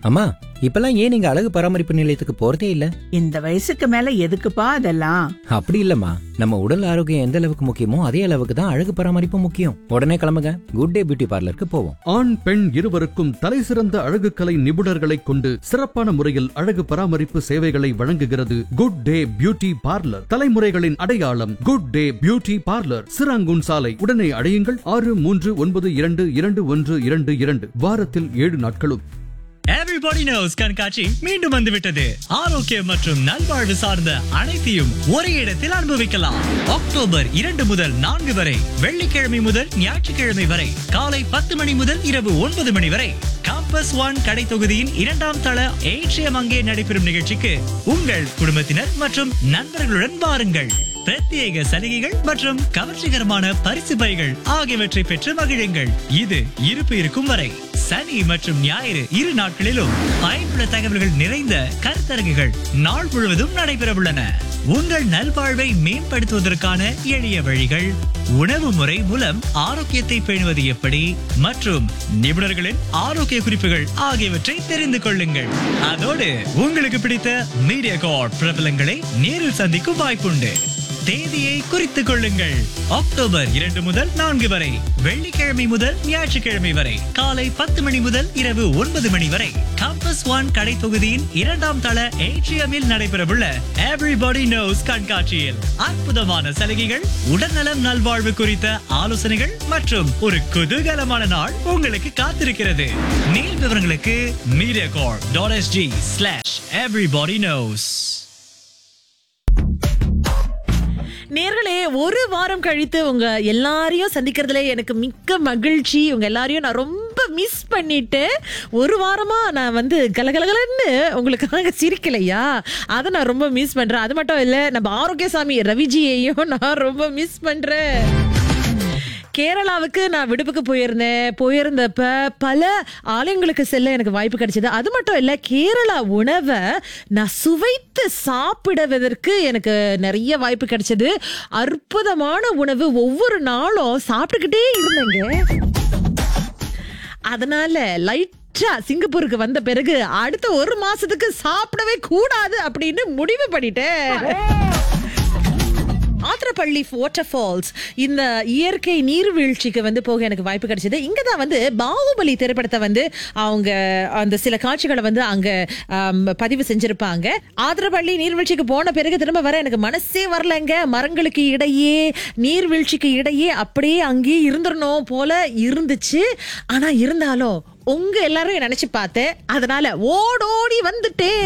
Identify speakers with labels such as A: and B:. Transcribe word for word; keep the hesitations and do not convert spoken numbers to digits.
A: அம்மா, இப்பெல்லாம் ஏன் நீங்க அழகு பராமரிப்பு நிலையத்துக்கு போறதே இல்ல?
B: இந்த வயசுக்கு மேல எதுக்குப்பா அதெல்லாம்?
A: அப்படி இல்லம்மா, நம்ம உடல் ஆரோக்கியம் எந்த அளவுக்கு முக்கியமோ அதே அளவுக்கு தான் அழகு பராமரிப்பு முக்கியம். உடனே கிளம்புங்க, குட் டே பியூட்டி பார்லருக்கு போவோம்.
C: ஆண் பெண் இருவருக்கும் தலை சிறந்த அழகு கலை நிபுணர்களை கொண்டு சிறப்பான முறையில் அழகு பராமரிப்பு சேவைகளை வழங்குகிறது குட் டே பியூட்டி பார்லர். தலைமுறைகளின் அடையாளம் good day beauty parlour, Serangoon சாலை. உடனே அடையுங்கள். ஆறு மூன்று ஒன்பது இரண்டு இரண்டு ஒன்று இரண்டு இரண்டு. வாரத்தில் ஏழு நாட்களும்.
D: Everybody knows கண்காட்சி மீண்டும் வந்துவிட்டது. ஆரோக்கியம் மற்றும் நல்வாழ்வு சார்ந்த அனைத்தையும் ஒரே இடத்தில் அனுபவிக்கலாம். அக்டோபர் இரண்டு முதல் நான்கு வரை, வெள்ளிக்கிழமை முதல் ஞாயிற்றுக்கிழமை வரை, காலை பத்து மணி முதல் இரவு ஒன்பது மணி வரை காம்பஸ் ஒன் கடை தொகுதியின் இரண்டாம் தள ஏற்றியம் அங்கே நடைபெறும் நிகழ்ச்சிக்கு உங்கள் குடும்பத்தினர் மற்றும் நண்பர்களுடன் வாருங்கள். பிரத்யேக சலுகைகள் மற்றும் கவர்ச்சிகரமான பரிசு பைகள் ஆகியவற்றை பெற்று மகிழுங்கள். இது இருப்பு இருக்கும் வரை சனி மற்றும் ஞாயிறு இரு நாட்களிலும் பயனுள்ள தகவல்கள் நிறைந்த கருத்தரங்குகள் நாள் முழுவதும் நடைபெற உள்ளன. உங்கள் நல்வாழ்வை மேம்படுத்துவதற்கான எளிய வழிகள், உணவு முறை மூலம் ஆரோக்கியத்தை பேணுவது எப்படி மற்றும் நிபுணர்களின் ஆரோக்கிய குறிப்புகள் ஆகியவற்றை தெரிந்து கொள்ளுங்கள். அதோடு உங்களுக்கு பிடித்த மீடியா கார்ட் பிரபலங்களை நேரில் சந்திக்கும் வாய்ப்புண்டு. தேதியை குறித்துக் கொள்ளுங்கள். அக்டோபர் இரண்டு முதல் நான்கு வரை, வெள்ளிக்கிழமை முதல் ஞாயிற்றுக்கிழமை வரை, காலை பத்து மணி முதல் இரவு ஒன்பது மணி வரை காம்பஸ் ஒன் கடை தொகுதியின் இரண்டாம் தள ஏட்ரியமில் நடைபெறவுள்ள எவ்ரிபடி நோஸ் கண்காட்சியில் அற்புதமான சலுகைகள், உடல்நலம் நல்வாழ்வு குறித்த ஆலோசனைகள் மற்றும் ஒரு குதூகலமான நாள் உங்களுக்கு காத்திருக்கிறது. மேல் விவரங்களுக்கு media card dot SG slash everybody knows.
E: நேர்களே, ஒரு வாரம் கழித்து உங்க எல்லாரையும் சந்திக்கிறதுல எனக்கு மிக்க மகிழ்ச்சி. உங்க எல்லாரையும் நான் ரொம்ப மிஸ் பண்ணிட்டு, ஒரு வாரமா நான் வந்து கலகலகலன்னு உங்களுக்காக சிரிக்கலையா, அதை நான் ரொம்ப மிஸ் பண்றேன். அது மட்டும் இல்ல, நம்ம ஆரோக்கியசாமி ரவிஜியையும் நான் ரொம்ப மிஸ் பண்றேன். கேரளாவுக்கு நான் விடுப்புக்கு போயிருந்தேன். போயிருந்தப்ப பல ஆலயங்களுக்கு செல்ல எனக்கு வாய்ப்பு கிடைச்சது. அது மட்டும் இல்ல, கேரளா உணவை நான் சுவைத்து சாப்பிடுவதற்கு எனக்கு நிறைய வாய்ப்பு கிடைச்சது. அற்புதமான உணவு, ஒவ்வொரு நாளும் சாப்பிட்டுக்கிட்டே இருந்தேங்க. அதனால லைட்டா சிங்கப்பூருக்கு வந்த பிறகு அடுத்த ஒரு மாசத்துக்கு சாப்பிடவே கூடாது அப்படின்னு முடிவு பண்ணிட்டேன். ஆத்திரப்பள்ளி வாட்டர் ஃபால்ஸ், இந்த இயற்கை நீர்வீழ்ச்சிக்கு வந்து போக எனக்கு வாய்ப்பு கிடைச்சது. இங்கதான் வந்து பாகுபலி திரைப்படத்தை வந்து அவங்க அந்த சில காட்சிகளை வந்து அங்க பதிவு செஞ்சிருப்பாங்க. ஆத்திரப்பள்ளி நீர்வீழ்ச்சிக்கு போன பிறகு திரும்ப வர எனக்கு மனசே வரலங்க. மரங்களுக்கு இடையே, நீர்வீழ்ச்சிக்கு இடையே அப்படியே அங்கேயே இருந்துடணும் போல இருந்துச்சு. ஆனா இருந்தாலும் உங்க எல்லாரும் நினைச்சு பார்த்தேன். அதனால ஓடோடி வந்துட்டே.